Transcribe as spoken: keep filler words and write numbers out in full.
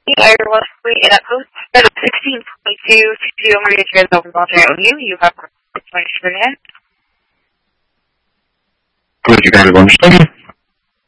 Air Wesley in a post at sixteen twenty-two, Studio Maria Teresa over Montreal Avenue. You have information in. Good, you got it on the